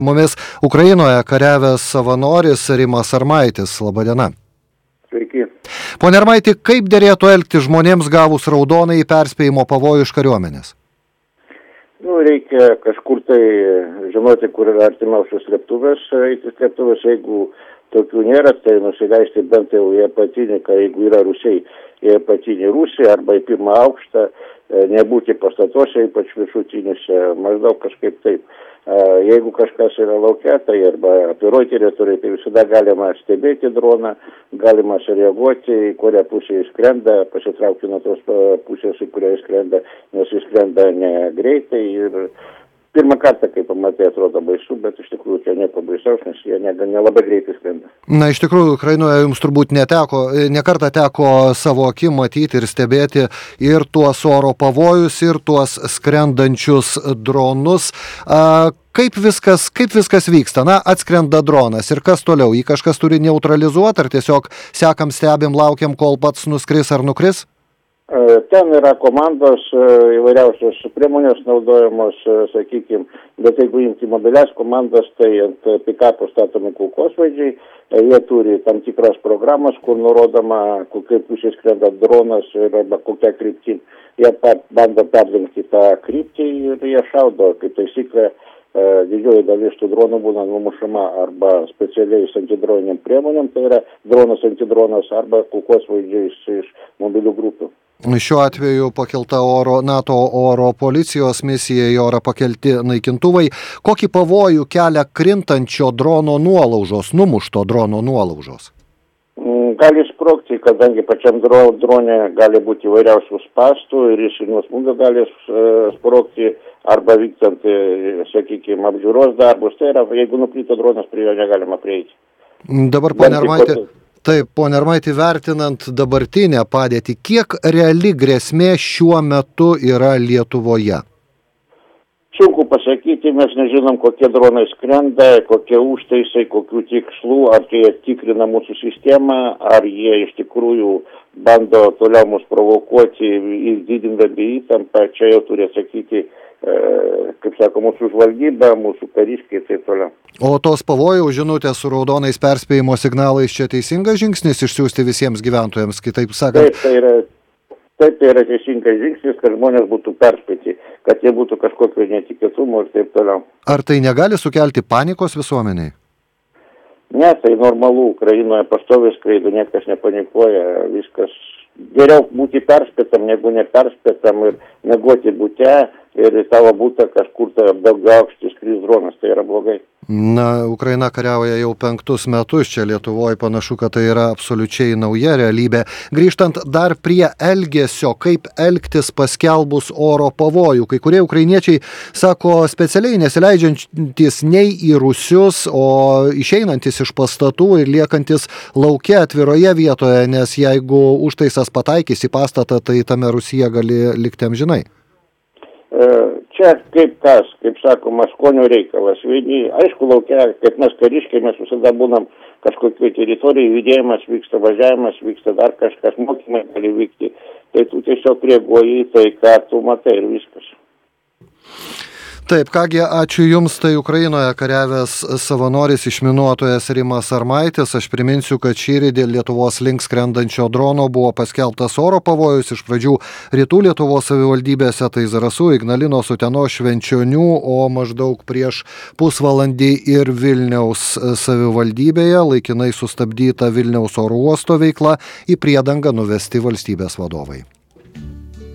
Mumis Ukrainoje kariavęs savanoris Rimas Armaitis. Labadiena. Sveiki. Pone Armaiti, kaip derėtų elgtis žmonėms gavus raudonąjį perspėjimo pavojų iš kariuomenės? Reikia kažkur tai žinoti, kur yra artimiausios slėptuvės, jeigu tokių nėra, tai nusileisti bent jau į apatinį, jeigu yra rūsiai, į apatinį rūsį arba į pirmą aukštą, nebūti pastatuose, ypač viršutiniuose, maždaug kažkaip taip. Jeigu kažkas yra laukia, tai arba atviroj teritorijoj, tai visada galima stebėti droną, galima sureaguoti, į kurią pusę jis skrenda, pasitraukti nuo tos pusės, į kurią jis skrenda, nes jis skrenda negreitai ir pirmą kartą, kai pamatai, atrodo baisu, bet iš tikrųjų čia nieko baisaus, nes jie nelabai greitai skrenda. Na, iš tikrųjų, Ukrainoje jums turbūt ne kartą teko savo akim matyti ir stebėti ir tuos oro pavojus, ir tuos skrendančius dronus. Kaip viskas vyksta? Na, atskrenda dronas ir kas toliau? Jį kažkas turi neutralizuoti, ar tiesiog sekam, stebim, laukiam, kol pats nuskris ar nukris? Ten yra komandos, įvairiausios priemonės naudojamos, sakykime, bet jeigu imti mobilias komandas, tai ant pikapų statomi kulkosvaidžiai, jie turi tam tikras programas, kur nurodoma, kokia pusė skrenda dronas arba kokia kryptim. Jie bando perlenkti tą kryptį ir jie šaudo, kaip taisyklė. Didžioji dalis tų dronų būna numušama arba specialiais antidroniniam priemonėm, tai yra dronas antidronas arba kulkosvaidžiais iš mobilių grupių. Šiuo atveju pakelta NATO oro policijos misija, į orą pakelti naikintuvai. Kokį pavojų kelia krintančio drono nuolaužos, numušto drono nuolaužos? Gali sprogti, kadangi pačiam drone gali būti įvairiausių spąstų ir iš nuo smūgio gali sprogti arba vykstant, sakykime, apžiūros darbus. Tai yra, jeigu nukrito dronas, prie jo negalima prieiti. Dabar, pone Armaiti, vertinant dabartinę padėtį, kiek reali grėsmė šiuo metu yra Lietuvoje? Sunku pasakyti, mes nežinom, kokie dronai skrenda, kokie užtaisai, kokių tikslų, ar jie tikrina mūsų sistemą, ar jie iš tikrųjų bando toliau mus provokuoti, didindami įtampą. Čia jau turi atsakyti, kaip sako, mūsų žvalgyba, mūsų kariškiai ir taip toliau. O tos pavojaus žinutės su raudonais perspėjimo signalais čia teisingas žingsnis išsiųsti visiems gyventojams, kitaip sakant? Taip, tai yra teisingas žingsnis, kad žmonės būtų perspėti, kad jie būtų kažkokio netikėtumo ir taip toliau. Ar tai negali sukelti panikos visuomeniai? Ne, tai normalu, Ukrainoje pastoviai skraido, niekas nepanikuoja, viskas. Geriau būti perspėtam, negu neperspėtam ir miegoti bute ir į tavo butą kažkur tai daugiaaukštis skris dronas, tai yra blogai. Na, Ukraina kariauja jau 5 metus, čia Lietuvoje panašu, kad tai yra absoliučiai nauja realybė. Grįžtant dar prie elgesio, kaip elgtis paskelbus oro pavojų. Kai kurie ukrainiečiai sako specialiai nesileidžiantys nei į rūsius, o išeinantis iš pastatų ir liekantis lauke atviroje vietoje, nes jeigu užtaisas pataikys į pastatą, tai tame rūsyje gali likti amžinai. Čia kaip sakoma, skonio reikalas. Vieni, aišku, laukia, kaip mes kariškiai, mes visada būnam kažkokioj teritorijai, judėjimas vyksta, važiavimas vyksta, dar kažkas, mokymai gali vykti. Tai tu tiesiog reaguoji į tai, ką tu matai ir viskas. Taip, kągi, ačiū Jums, tai Ukrainoje kariavęs savanoris išminuotojas Rimas Armaitis. Aš priminsiu, kad šįryt dėl Lietuvos link skrendančio drono buvo paskelbtas oro pavojus iš pradžių rytų Lietuvos savivaldybėse, tai Zarasų, Ignalinos, Utenos, Švenčionių, o maždaug prieš pusvalandį ir Vilniaus savivaldybėje laikinai sustabdyta Vilniaus oro uosto veikla, į Priedangą nuvesti valstybės vadovai.